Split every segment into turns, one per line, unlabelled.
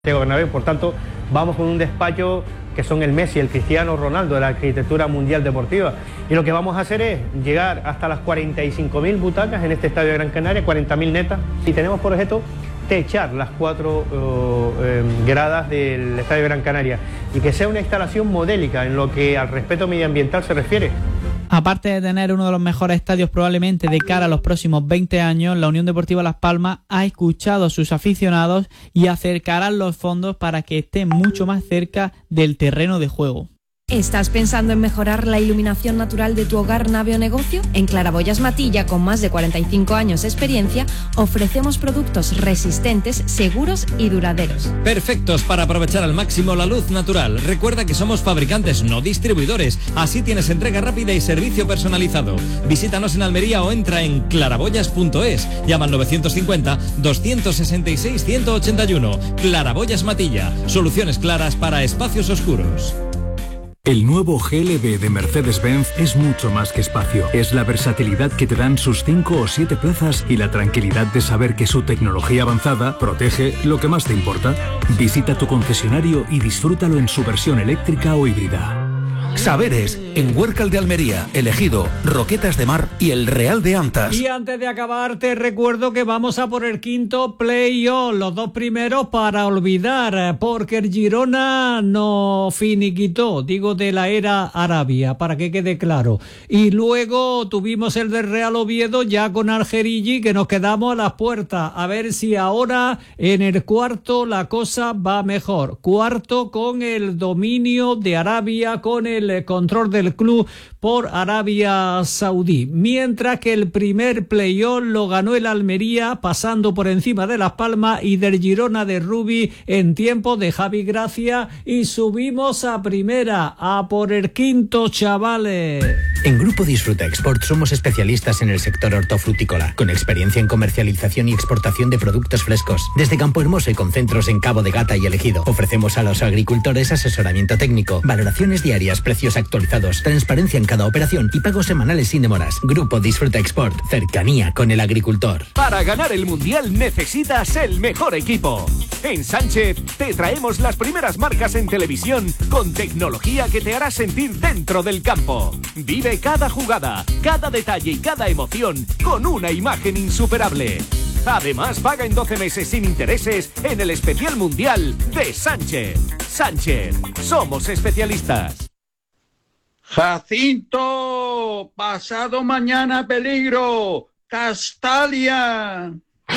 Bernabéu. Por tanto, vamos con un despacho que son el Messi, el Cristiano Ronaldo de la arquitectura mundial deportiva, y lo que vamos a hacer es llegar hasta las 45.000 butacas en este estadio de Gran Canaria, 40.000 netas, y tenemos por objeto techar las 4 gradas del estadio de Gran Canaria y que sea una instalación modélica en lo que al respeto medioambiental se refiere.
Aparte de tener uno de los mejores estadios probablemente de cara a los próximos 20 años, la Unión Deportiva Las Palmas ha escuchado a sus aficionados y acercarán los fondos para que estén mucho más cerca del terreno de juego.
¿Estás pensando en mejorar la iluminación natural de tu hogar, nave o negocio? En Claraboyas Matilla, con más de 45 años de experiencia, ofrecemos productos resistentes, seguros y duraderos.
Perfectos para aprovechar al máximo la luz natural. Recuerda que somos fabricantes, no distribuidores. Así tienes entrega rápida y servicio personalizado. Visítanos en Almería o entra en claraboyas.es. Llama al 950-266-181. Claraboyas Matilla. Soluciones claras para espacios oscuros.
El nuevo GLB de Mercedes-Benz es mucho más que espacio. Es la versatilidad que te dan sus 5 o 7 plazas y la tranquilidad de saber que su tecnología avanzada protege lo que más te importa. Visita tu concesionario y disfrútalo en su versión eléctrica o híbrida.
Saberes, en Huércal de Almería, Elegido, Roquetas de Mar y el Real de Antas.
Y antes de acabar te recuerdo que vamos a por el quinto play-off, los 2 primeros para olvidar, porque el Girona no finiquitó, digo de la era Arabia, para que quede claro. Y luego tuvimos el del Real Oviedo ya con Algerilli, que nos quedamos a las puertas, a ver si ahora en el cuarto la cosa va mejor. Cuarto con el dominio de Arabia, con el control del club por Arabia Saudí, mientras que el primer play-off lo ganó el Almería pasando por encima de Las Palmas y del Girona de Rubi en tiempo de Javi Gracia, y subimos a primera, a por el quinto, chavales.
En Grupo Disfruta Export somos especialistas en el sector hortofrutícola, con experiencia en comercialización y exportación de productos frescos, desde Campo Hermoso y con centros en Cabo de Gata y Elegido. Ofrecemos a los agricultores asesoramiento técnico, valoraciones diarias, precios actualizados, transparencia en cada operación y pagos semanales sin demoras. Grupo Disfruta Export, cercanía con el agricultor.
Para ganar el Mundial necesitas el mejor equipo. En Sánchez te traemos las primeras marcas en televisión con tecnología que te hará sentir dentro del campo. Vive cada jugada, cada detalle y cada emoción con una imagen insuperable. Además, paga en 12 meses sin intereses en el especial mundial de Sánchez. Sánchez, somos especialistas.
Jacinto, pasado mañana peligro, Castalia.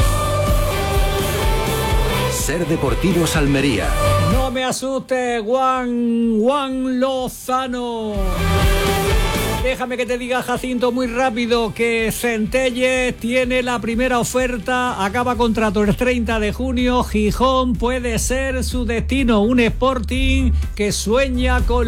Ser Deportivos Almería.
No me asuste, Juan Lozano. Déjame que te diga, Jacinto, muy rápido, que Centelles tiene la primera oferta, acaba contrato el 30 de junio, Gijón puede ser su destino, un Sporting que sueña con